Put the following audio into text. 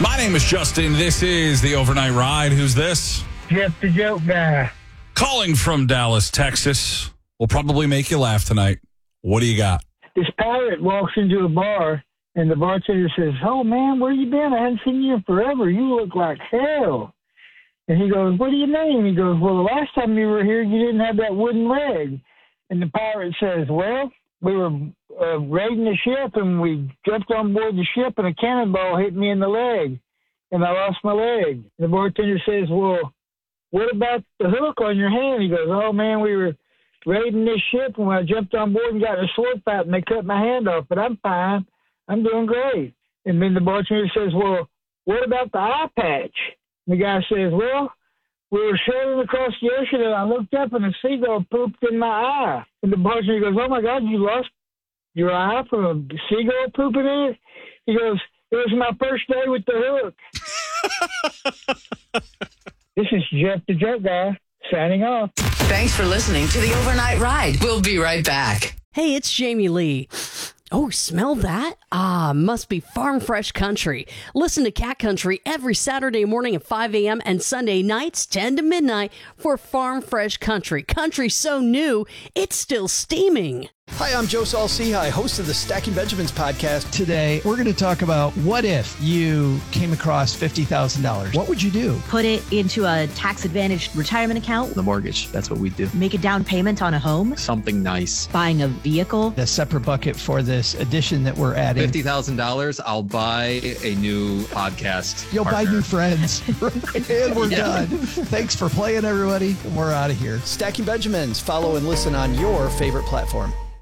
My name is Justin. This is the Overnight Ride. Who's this? Jeff the Joke Guy. Calling from Dallas, Texas. We'll probably make you laugh tonight. What do you got? This pirate walks into a bar, and the bartender says, "Oh, man, where you been? I haven't seen you in forever. You look like hell." And he goes, "What do you mean?" He goes, "Well, the last time you were here, you didn't have that wooden leg." And the pirate says, "Well, we were raiding the ship, and we jumped on board the ship, and a cannonball hit me in the leg, and I lost my leg." The bartender says, "Well, what about the hook on your hand?" He goes, "Oh, man, we were raiding this ship, and when I jumped on board and got in a sword fight, and they cut my hand off, but I'm fine. I'm doing great." And then the bartender says, "Well, what about the eye patch?" And the guy says, "Well, we were sailing across the ocean, and I looked up, and a seagull pooped in my eye." And the bartender goes, "Oh, my God, you lost your eye from a seagull pooping in it?" He goes, "It was my first day with the hook." This is Jeff the Joke Guy, signing off. Thanks for listening to the Overnight Ride. We'll be right back. Hey, it's Jamie Lee. Oh, smell that? Ah, must be Farm Fresh Country. Listen to Cat Country every Saturday morning at 5 a.m. and Sunday nights 10 to midnight for Farm Fresh Country. Country so new, it's still steaming. Hi, I'm Joe Saul-Sehy, host of the Stacking Benjamins podcast. Today, we're going to talk about what if you came across $50,000? What would you do? Put it into a tax-advantaged retirement account. The mortgage, that's what we do. Make a down payment on a home. Something nice. Buying a vehicle. A separate bucket for this addition that we're adding. $50,000, I'll buy a new podcast. You'll partner. buy new friends. And we're done. Thanks for playing, everybody. And we're out of here. Stacking Benjamins. Follow and listen on your favorite platform.